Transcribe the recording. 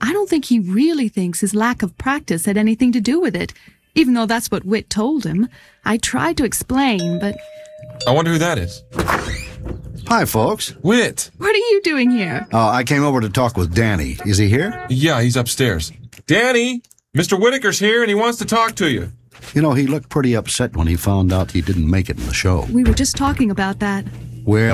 I don't think he really thinks his lack of practice had anything to do with it, even though that's what Whit told him. I tried to explain, but... I wonder who that is. Hi, folks. Whit! What are you doing here? I came over to talk with Danny. Is he here? Yeah, he's upstairs. Danny! Mr. Whitaker's here and he wants to talk to you. You know, he looked pretty upset when he found out he didn't make it in the show. We were just talking about that. Well,